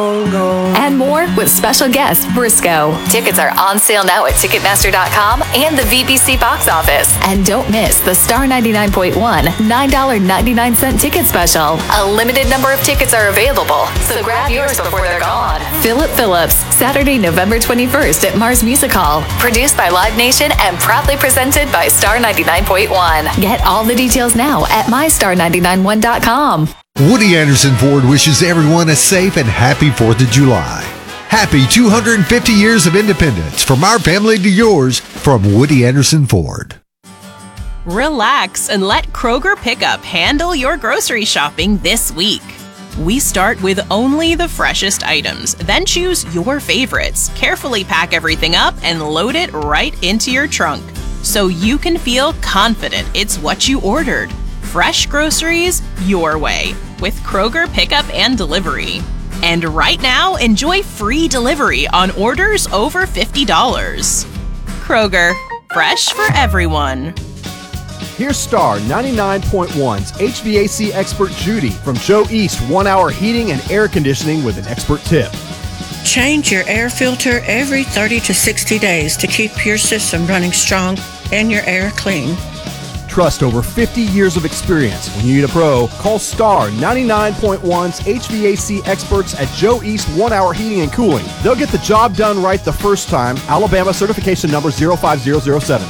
And more with special guest Briscoe. Tickets are on sale now at Ticketmaster.com and the VBC box office. And don't miss the Star 99.1 $9.99 ticket special. A limited number of tickets are available, so grab yours before they're gone. Philip Phillips, Saturday, November 21st at Mars Music Hall. Produced by Live Nation and proudly presented by Star 99.1. Get all the details now at mystar991.com. Woody Anderson Ford wishes everyone a safe and happy 4th of July. Happy 250 years of independence from our family to yours from Woody Anderson Ford. Relax and let Kroger Pickup handle your grocery shopping this week. We start with only the freshest items, then choose your favorites, carefully pack everything up, and load it right into your trunk so you can feel confident it's what you ordered. Fresh groceries your way with Kroger Pickup and Delivery. And right now, enjoy free delivery on orders over $50. Kroger, fresh for everyone. Here's Star 99.1's HVAC expert Judy from Joe East 1 Hour Heating and Air Conditioning with an expert tip. Change your air filter every 30 to 60 days to keep your system running strong and your air clean. Trust over 50 years of experience. When you need a pro, call Star 99.1's HVAC experts at Joe East 1 Hour Heating and Cooling. They'll get the job done right the first time. Alabama certification number 05007.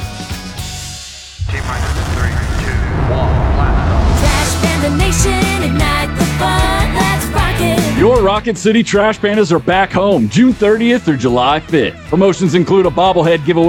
Your Rocket City Trash Pandas are back home June 30th through July 5th. Promotions include a bobblehead giveaway